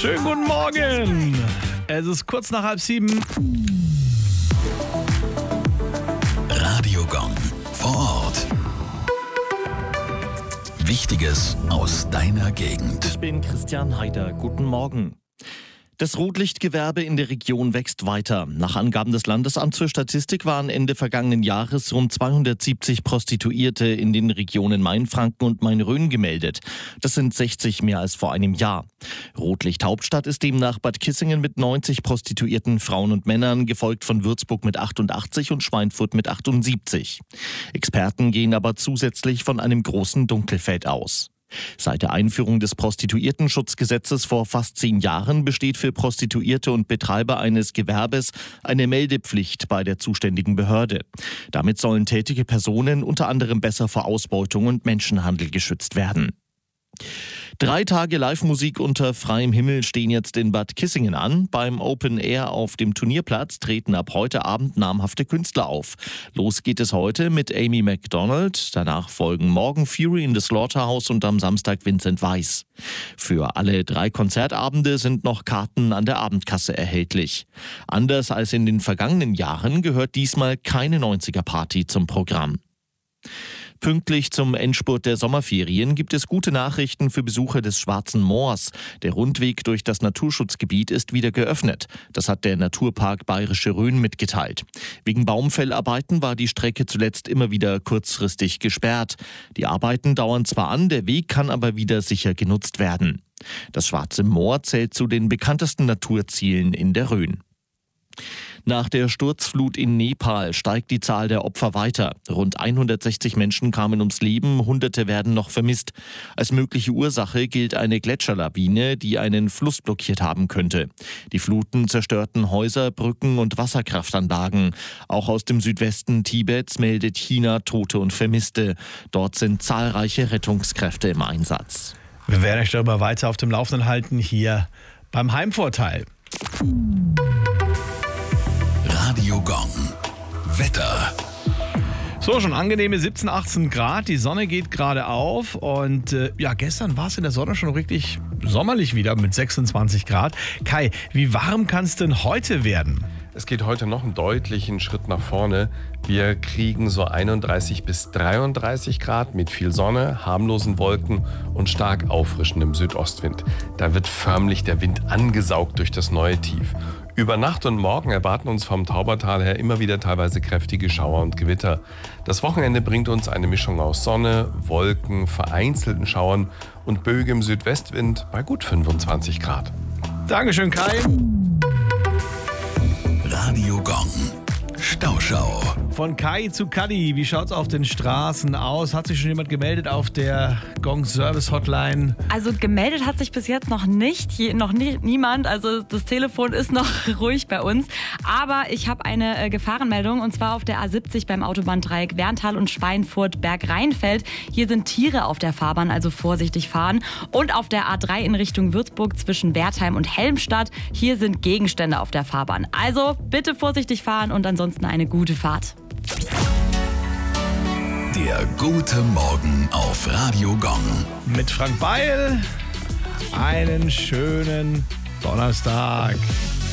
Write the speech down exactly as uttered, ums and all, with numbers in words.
Schönen guten Morgen. Es ist kurz nach halb sieben. Radio Gong vor Ort. Wichtiges aus deiner Gegend. Ich bin Christian Heider. Guten Morgen. Das Rotlichtgewerbe in der Region wächst weiter. Nach Angaben des Landesamts für Statistik waren Ende vergangenen Jahres rund zweihundertsiebzig Prostituierte in den Regionen Mainfranken und Main-Rhön gemeldet. Das sind sechzig mehr als vor einem Jahr. Rotlicht-Hauptstadt ist demnach Bad Kissingen mit neunzig prostituierten Frauen und Männern, gefolgt von Würzburg mit achtundachtzig und Schweinfurt mit achtundsiebzig. Experten gehen aber zusätzlich von einem großen Dunkelfeld aus. Seit der Einführung des Prostituiertenschutzgesetzes vor fast zehn Jahren besteht für Prostituierte und Betreiber eines Gewerbes eine Meldepflicht bei der zuständigen Behörde. Damit sollen tätige Personen unter anderem besser vor Ausbeutung und Menschenhandel geschützt werden. Drei Tage Live-Musik unter freiem Himmel stehen jetzt in Bad Kissingen an. Beim Open Air auf dem Turnierplatz treten ab heute Abend namhafte Künstler auf. Los geht es heute mit Amy Macdonald. Danach folgen morgen Fury in the Slaughterhouse und am Samstag Vincent Weiss. Für alle drei Konzertabende sind noch Karten an der Abendkasse erhältlich. Anders als in den vergangenen Jahren gehört diesmal keine neunziger-Party zum Programm. Pünktlich zum Endspurt der Sommerferien gibt es gute Nachrichten für Besucher des Schwarzen Moors. Der Rundweg durch das Naturschutzgebiet ist wieder geöffnet. Das hat der Naturpark Bayerische Rhön mitgeteilt. Wegen Baumfellarbeiten war die Strecke zuletzt immer wieder kurzfristig gesperrt. Die Arbeiten dauern zwar an, der Weg kann aber wieder sicher genutzt werden. Das Schwarze Moor zählt zu den bekanntesten Naturzielen in der Rhön. Nach der Sturzflut in Nepal steigt die Zahl der Opfer weiter. Rund hundertsechzig Menschen kamen ums Leben, Hunderte werden noch vermisst. Als mögliche Ursache gilt eine Gletscherlawine, die einen Fluss blockiert haben könnte. Die Fluten zerstörten Häuser, Brücken und Wasserkraftanlagen. Auch aus dem Südwesten Tibets meldet China Tote und Vermisste. Dort sind zahlreiche Rettungskräfte im Einsatz. Wir werden euch darüber weiter auf dem Laufenden halten, hier beim Heimvorteil. Radio Gong. Wetter. So, schon angenehme siebzehn, achtzehn Grad. Die Sonne geht gerade auf. Und äh, ja, gestern war es in der Sonne schon richtig sommerlich wieder mit sechsundzwanzig Grad. Kai, wie warm kann es denn heute werden? Es geht heute noch einen deutlichen Schritt nach vorne. Wir kriegen so einunddreißig bis dreiunddreißig Grad mit viel Sonne, harmlosen Wolken und stark auffrischendem Südostwind. Da wird förmlich der Wind angesaugt durch das neue Tief. Über Nacht und Morgen erwarten uns vom Taubertal her immer wieder teilweise kräftige Schauer und Gewitter. Das Wochenende bringt uns eine Mischung aus Sonne, Wolken, vereinzelten Schauern und böigem Südwestwind bei gut fünfundzwanzig Grad. Dankeschön, Kai. Radio Gong. Stauschau. Von Kai zu Kadi, wie schaut's auf den Straßen aus? Hat sich schon jemand gemeldet auf der Gong Service Hotline? Also gemeldet hat sich bis jetzt noch nicht, je, noch nie, niemand. Also das Telefon ist noch ruhig bei uns. Aber ich habe eine äh, Gefahrenmeldung und zwar auf der A siebzig beim Autobahndreieck Werntal und Schweinfurt Bergrheinfeld. Hier sind Tiere auf der Fahrbahn, also vorsichtig fahren. Und auf der A drei in Richtung Würzburg zwischen Wertheim und Helmstadt. Hier sind Gegenstände auf der Fahrbahn. Also bitte vorsichtig fahren und ansonsten eine gute Fahrt. Der gute Morgen auf Radio Gong. Mit Frank Beil. Einen schönen Donnerstag.